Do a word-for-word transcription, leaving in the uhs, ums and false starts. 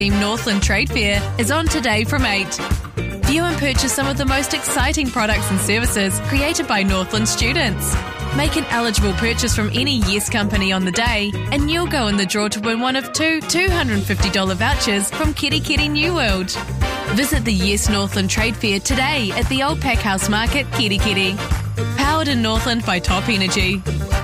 Northland Trade Fair is on today from eight. View and purchase some of the most exciting products and services created by Northland students. Make an eligible purchase from any Yes company on the day and you'll go in the draw to win one of two two hundred fifty dollars vouchers from Kiri Kiri New World. Visit the Yes Northland Trade Fair today at the Old Packhouse Market, Kiri Kiri. Powered in Northland by Top Energy.